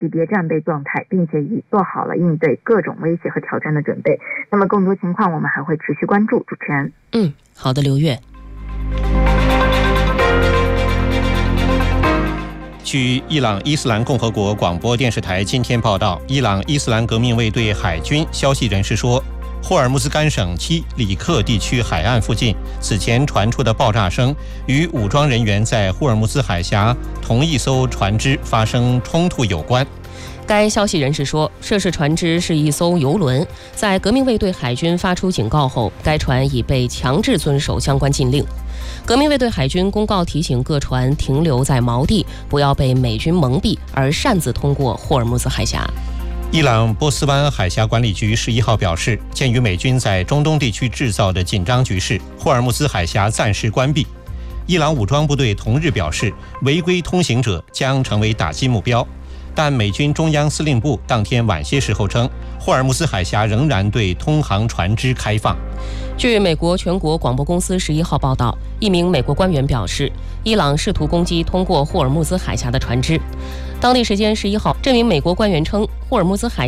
级别战备状态，并且已做好了应对各种威胁和挑战的准备。那么更多情况我们还会持续关注。主持人， 好的，刘月。 据伊朗伊斯兰共和国广播电视台今天报道，伊朗伊斯兰革命卫队海军消息人士说，霍尔木兹干省七里克地区海岸附近此前传出的爆炸声与武装人员在霍尔木兹海峡同一艘船只发生冲突有关。 该消息人士说，涉事船只是一艘油轮，在革命卫队海军发出警告后，该船已被强制遵守相关禁令。革命卫队海军公告提醒各船停留在锚地，不要被美军蒙蔽而擅自通过霍尔木兹海峡。 伊朗波斯湾海峡管理局11号表示，鉴于美军在中东地区制造的紧张局势，霍尔木兹海峡暂时关闭。伊朗武装部队同日表示，违规通行者将成为打击目标。但美军中央司令部当天晚些时候称，霍尔木兹海峡仍然对通航船只开放。 据美国全国广播公司11号报道，一名美国官员表示，伊朗试图攻击通过霍尔木兹海峡的船只。当地时间11号，这名美国官员称，霍尔木兹海